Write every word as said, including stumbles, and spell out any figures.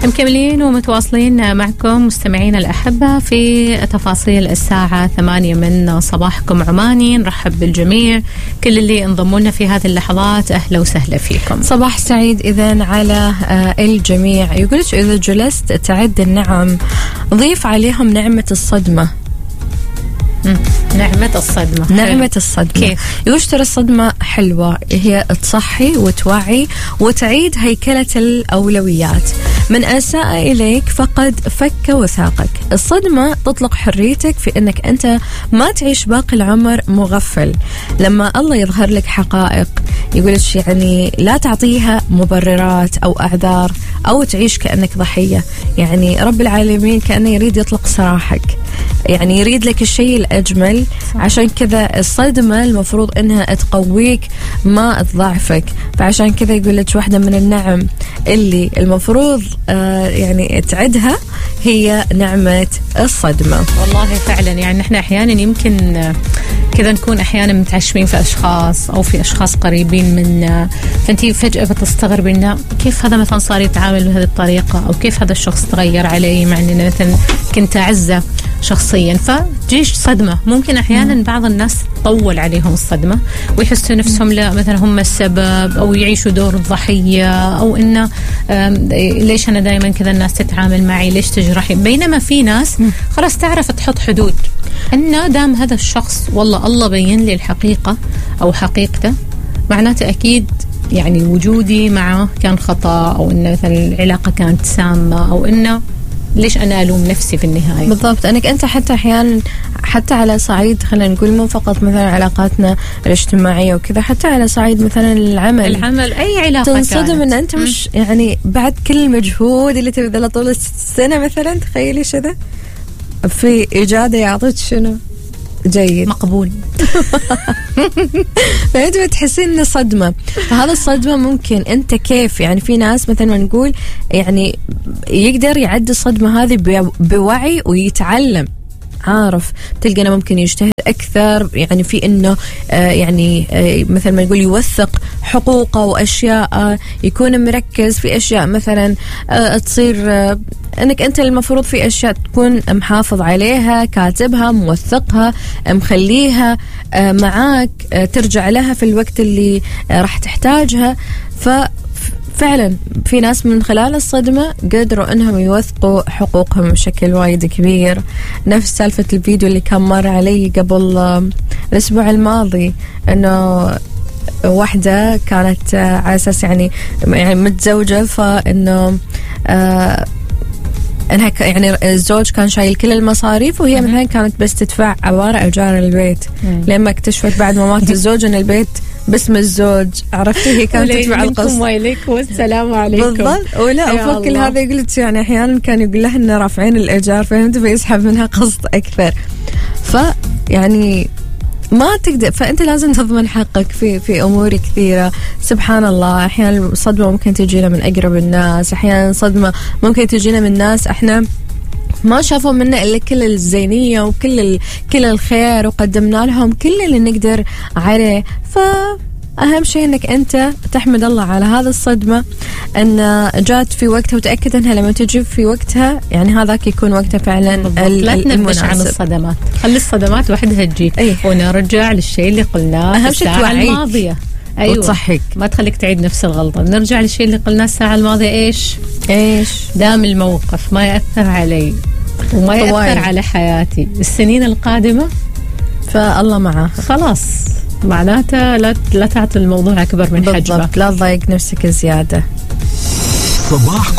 مكملين ومتواصلين معكم مستمعين الأحبة في تفاصيل الساعة ثمانية من صباحكم عماني. نرحب بالجميع، كل اللي انضموا لنا في هذه اللحظات أهلا وسهلا فيكم. صباح سعيد إذن على الجميع. يقولك إذا جلست تعد النعم ضيف عليهم نعمة الصدمة. نعمة الصدمة. نعمة الصدمة كيف؟ يقولش ترى الصدمة حلوة، هي تصحي وتوعي وتعيد هيكلة الأولويات. من أساء إليك فقد فك وثاقك. الصدمة تطلق حريتك في أنك أنت ما تعيش باقي العمر مغفل. لما الله يظهر لك حقائق يقولش يعني لا تعطيها مبررات أو أعذار أو تعيش كأنك ضحية. يعني رب العالمين كأنه يريد يطلق سراحك، يعني يريد لك الشيء الأجمل. صح. عشان كذا الصدمة المفروض أنها تقويك ما تضعفك. فعشان كذا يقول لك واحدة من النعم اللي المفروض آه يعني تعدها هي نعمة الصدمة. والله فعلا يعني نحن أحيانا يمكن آه كذا نكون أحيانا متعشمين في أشخاص أو في أشخاص قريبين منا، فأنتي فجأة بتستغربي إنه كيف هذا مثلا صار يتعامل بهذه الطريقة، أو كيف هذا الشخص تغير علي مع إني مثلا كنت أعزه شخصيا. فتجيش صدمة. ممكن أحيانا مم. بعض الناس تطول عليهم الصدمة ويحسوا نفسهم لا مثلا هم السبب، أو يعيشوا دور الضحية، أو إنه ليش أنا دائما كذا الناس تتعامل معي، ليش تجرحي. بينما في ناس خلاص تعرف تحط حدود، إنه دام هذا الشخص والله الله بين لي الحقيقة أو حقيقته، معناته أكيد يعني وجودي معه كان خطأ، أو إنه مثلا العلاقة كانت سامة، أو إنه ليش أنا ألوم نفسي في النهاية. بالضبط. أنك أنت حتى أحيانا حتى على صعيد خلينا نقول مو فقط مثلا علاقاتنا الاجتماعية وكذا، حتى على صعيد مثلا العمل العمل أي علاقة تنصدم أن أنت مش م. يعني بعد كل المجهود اللي تبذله طول السنة مثلا، تخيلي شذا في إجادة يعطيك شنو جيد مقبول. فأنت بتحسين إنه صدمة. فهذا الصدمة ممكن أنت كيف يعني في ناس مثلا نقول يعني يقدر يعدي الصدمة هذه بوعي ويتعلم، عارف تلقى أنه ممكن يجتهد أكثر يعني في إنه آه يعني آه مثل ما نقول يوثق حقوقه وأشياء، آه يكون مركز في أشياء مثلا آه تصير آه أنك أنت المفروض في أشياء تكون محافظ عليها، كاتبها، موثقها، مخليها آه معاك، آه ترجع لها في الوقت اللي آه راح تحتاجها. ف فعلا في ناس من خلال الصدمة قدروا انهم يوثقوا حقوقهم بشكل وايد كبير. نفس سالفة الفيديو اللي كان مر علي قبل الاسبوع الماضي، انه واحدة كانت على اساس يعني يعني متزوجة، فانه آه انها يعني الزوج كان شايل كل المصاريف، وهي مثلا كانت بس تدفع عبارة ايجار البيت، لما اكتشفت بعد ما مات الزوج ان البيت باسم الزوج. عرفتي هي كانت تدفع القسط. ويليكم والسلام عليكم. بالضبط. ولا وفوق كل هذا يقولت يعني احيانا كان يقول لها ان رافعين الايجار، فهمت، فيسحب منها قسط اكثر. فيعني ما تقدر، فانت لازم تضمن حقك في في امور كثيره. سبحان الله، احيانا صدمه ممكن تجينا من اقرب الناس، احيانا صدمه ممكن تجينا من ناس احنا ما شافوا منا إلا كل الزينية وكل ال... كل الخير، وقدمنا لهم كل اللي نقدر عليه. فأهم شيء أنك أنت تحمد الله على هذا الصدمة أن جات في وقتها، وتأكد أنها لما تجي في وقتها يعني هذاك يكون وقتها فعلا المناسب. عن الصدمات، خلي الصدمات وحدها تجي. أيه. ونرجع للشيء اللي قلناه الساعة الماضية. أيوة. وتصحك، ما تخليك تعيد نفس الغلطة. نرجع للشيء اللي قلناه الساعة الماضية. إيش إيش دام الموقف ما يأثر علي وما يأثر طوائل. على حياتي السنين القادمة، فالله معاه. خلاص معناته لا لا تعطي الموضوع أكبر من حجمه. لا تضايق نفسك زيادة. صباحكم